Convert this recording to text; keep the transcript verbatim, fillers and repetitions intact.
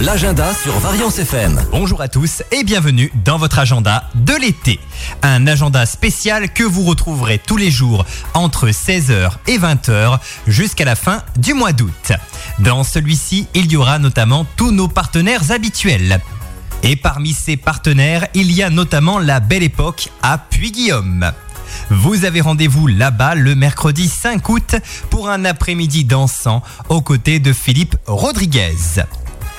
l'agenda sur Variance F M. Bonjour à tous et bienvenue dans votre agenda de l'été. Un agenda spécial que vous retrouverez tous les jours entre seize heures et vingt heures jusqu'à la fin du mois d'août. Dans celui-ci, il y aura notamment tous nos partenaires habituels. Et parmi ces partenaires, il y a notamment la Belle Époque à Puy-Guillaume. Vous avez rendez-vous là-bas le mercredi cinq août pour un après-midi dansant aux côtés de Philippe Rodriguez.